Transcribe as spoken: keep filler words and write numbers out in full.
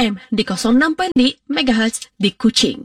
M di kosong enam titik empat megahertz di Kuching.